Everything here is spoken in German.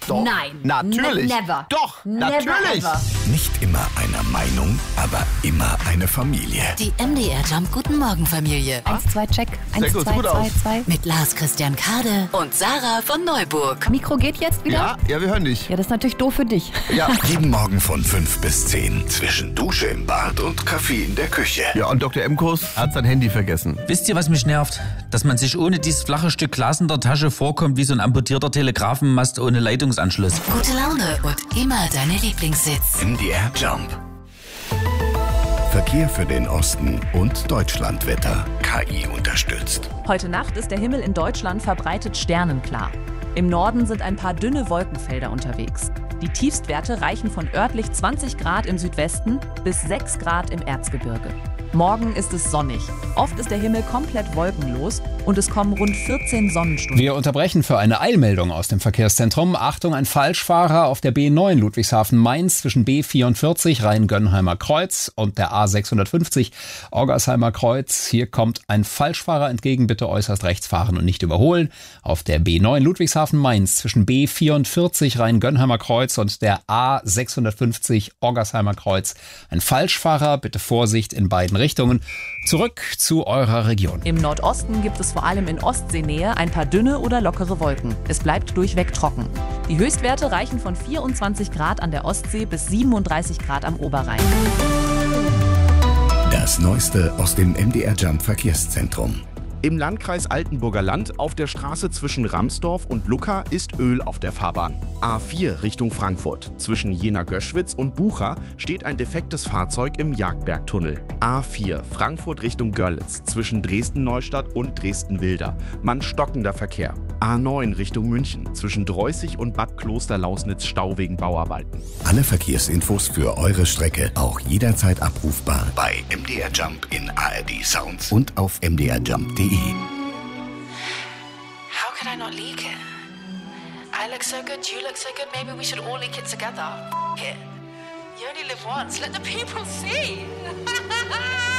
Doch. Nein. Natürlich. Never. Doch, Never natürlich. ever. Nicht immer einer Meinung, aber immer eine Familie. Die MDR Jump Guten Morgen Familie. 1, 2, check. 1, gut, 2, gut 2, aus. 2. Mit Lars Christian Kade und Sarah von Neuburg. Mikro geht jetzt wieder? Ja, wir hören dich. Ja, das ist natürlich doof für dich. Ja. Jeden Morgen von 5 bis 10. Zwischen Dusche im Bad und Kaffee in der Küche. Ja, und Dr. Emkus hat sein Handy vergessen. Wisst ihr, was mich nervt? Dass man sich ohne dieses flache Stück Glas in der Tasche vorkommt wie so ein amputierter Telegrafenmast ohne Leitungsanschluss. Gute Laune und immer deine Lieblingssitz. MDR Jump. Verkehr für den Osten und Deutschlandwetter. KI unterstützt. Heute Nacht ist der Himmel in Deutschland verbreitet sternenklar. Im Norden sind ein paar dünne Wolkenfelder unterwegs. Die Tiefstwerte reichen von örtlich 20 Grad im Südwesten bis 6 Grad im Erzgebirge. Morgen ist es sonnig. Oft ist der Himmel komplett wolkenlos und es kommen rund 14 Sonnenstunden. Wir unterbrechen für eine Eilmeldung aus dem Verkehrszentrum. Achtung, ein Falschfahrer auf der B9 Ludwigshafen-Mainz zwischen B44 Rhein-Gönnheimer Kreuz und der A650 Orgersheimer Kreuz. Hier kommt ein Falschfahrer entgegen, bitte äußerst rechts fahren und nicht überholen. Auf der B9 Ludwigshafen-Mainz zwischen B44 Rhein-Gönnheimer Kreuz und der A650 Orgersheimer Kreuz. Ein Falschfahrer, bitte Vorsicht in beiden Richtungen. Zurück zu eurer Region. Im Nordosten gibt es vor allem in Ostseenähe ein paar dünne oder lockere Wolken. Es bleibt durchweg trocken. Die Höchstwerte reichen von 24 Grad an der Ostsee bis 37 Grad am Oberrhein. Das Neueste aus dem MDR Jump Verkehrszentrum. Im Landkreis Altenburger Land auf der Straße zwischen Ramsdorf und Lucca ist Öl auf der Fahrbahn. A4 Richtung Frankfurt. Zwischen Jena-Göschwitz und Bucha steht ein defektes Fahrzeug im Jagdbergtunnel. A4 Frankfurt Richtung Görlitz. Zwischen Dresden-Neustadt und Dresden-Wilder. Stockender Verkehr. A9 Richtung München. Zwischen Dreußig und Bad Klosterlausnitz Stau wegen Bauarbeiten. Alle Verkehrsinfos für eure Strecke auch jederzeit abrufbar bei MDR Jump in ARD Sounds und auf mdrjump.de. How could I not leak it? I look so good, you look so good, maybe we should all leak it together. It. You only live once, let the people see.